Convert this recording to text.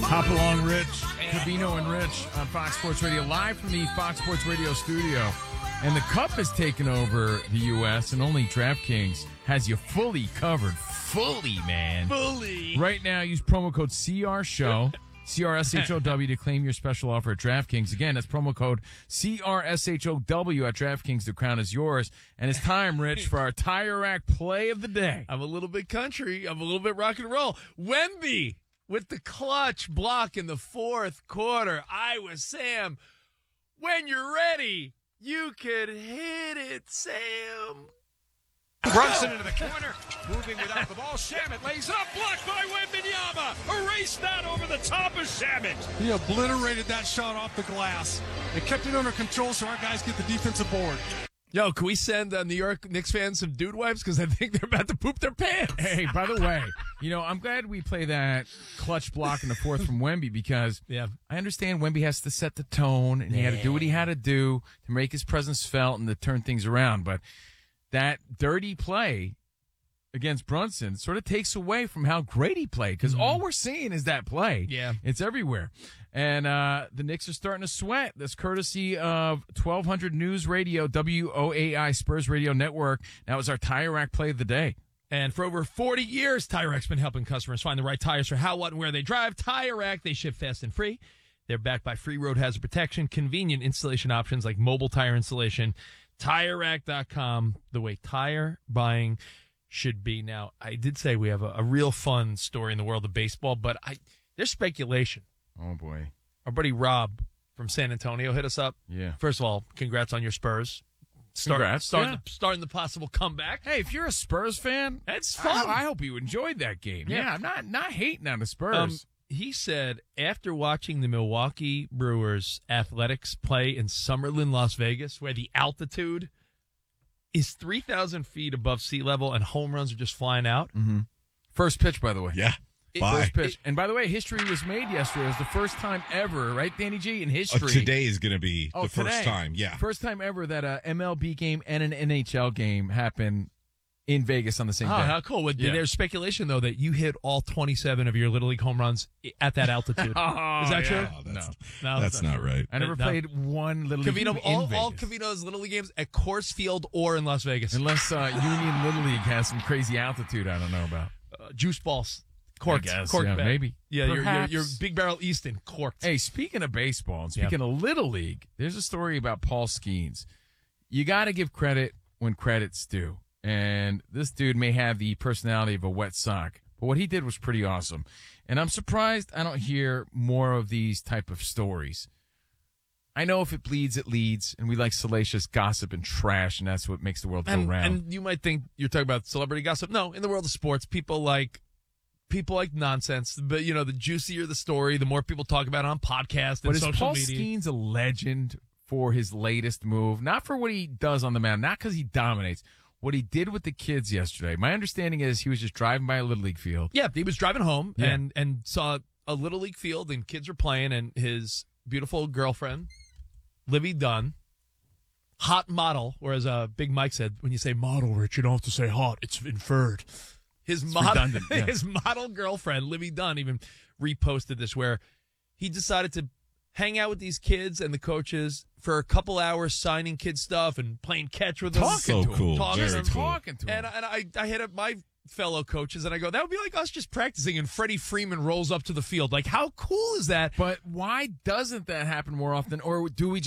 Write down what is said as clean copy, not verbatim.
Hop along, Rich. Covino and Rich on Fox Sports Radio, live from the Fox Sports Radio studio. And the Cup has taken over the U.S., and only DraftKings has you fully covered. Fully, man. Fully. Right now, use promo code CRSHOW, CRSHOW, to claim your special offer at DraftKings. Again, that's promo code CRSHOW at DraftKings. The crown is yours. And it's time, Rich, for our Tire Rack play of the day. I'm a little bit country. I'm a little bit rock and roll. Wemby with the clutch block in the fourth quarter. Iowa Sam, when you're ready, you can hit it, Sam. Brunson into the corner, moving without the ball. Shamet lays it up, blocked by Wembanyama. Erased that over the top of Shamet. He obliterated that shot off the glass. They kept it under control so our guys get the defensive board. Yo, can we send New York Knicks fans some dude wipes? Because I think they're about to poop their pants. Hey, by the way, I'm glad we play that clutch block in the fourth from Wemby because I understand Wemby has to set the tone and he had to do what he had to do to make his presence felt and to turn things around. But that dirty play against Brunson sort of takes away from how great he played because all we're seeing is that play. Yeah. It's everywhere. And the Knicks are starting to sweat. That's courtesy of 1200 News Radio, WOAI Spurs Radio Network. That was our Tire Rack play of the day. And for over 40 years, Tire Rack's been helping customers find the right tires for how, what, and where they drive. Tire Rack, they ship fast and free. They're backed by free road hazard protection, convenient installation options like mobile tire installation. TireRack.com, the way tire buying should be. Now, I did say we have a real fun story in the world of baseball, but there's speculation. Oh, boy. Our buddy Rob from San Antonio hit us up. Yeah. First of all, congrats on your Spurs. Congrats. Starting the possible comeback. Hey, if you're a Spurs fan, that's fun. I hope you enjoyed that game. Yeah, I'm not hating on the Spurs. He said after watching the Milwaukee Brewers Athletics play in Summerlin, Las Vegas, where the altitude is 3,000 feet above sea level and home runs are just flying out. Mm-hmm. First pitch, by the way. Yeah. First pitch. And by the way, history was made yesterday. It was the first time ever, right, Danny G, in history. Today is going to be the first time, yeah. First time ever that a MLB game and an NHL game happen in Vegas on the same day. How cool. There's speculation, though, that you hit all 27 of your Little League home runs at that altitude. Is that true? No, that's not right. I never played one Little League game in Vegas. All Covino's Little League games at Coors Field or in Las Vegas. Unless Union Little League has some crazy altitude I don't know about. Juice balls. Corked. Yeah, maybe. Yeah, your Big Barrel Easton, corked. Hey, speaking of baseball and speaking of Little League, there's a story about Paul Skeens. You got to give credit when credit's due. And this dude may have the personality of a wet sock, but what he did was pretty awesome. And I'm surprised I don't hear more of these type of stories. I know if it bleeds, it leads, and we like salacious gossip and trash, and that's what makes the world go round. And you might think you're talking about celebrity gossip. No, in the world of sports, people like nonsense, but the juicier the story, the more people talk about it on podcasts and social media. But is Paul Skeens a legend for his latest move? Not for what he does on the mound, not because he dominates. What he did with the kids yesterday. My understanding is he was just driving by a Little League field. Yeah, he was driving home and saw a Little League field and kids were playing, and his beautiful girlfriend, Livy Dunn, hot model, whereas Big Mike said, when you say model, Rich, you don't have to say hot. It's inferred. His model girlfriend, Livy Dunn, even reposted this where he decided to hang out with these kids and the coaches for a couple hours, signing kid stuff and playing catch with them. Talking to him. And I hit up my fellow coaches and I go, that would be like us just practicing and Freddie Freeman rolls up to the field. Like, how cool is that? But why doesn't that happen more often? Or do we just